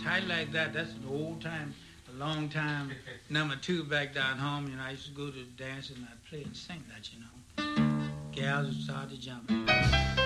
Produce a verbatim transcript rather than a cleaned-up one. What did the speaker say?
Tight Like That, that's an old time, a long time. Number two back down home, you know, I used to go to dances and I'd play and sing that, you know. Gals would start to jump.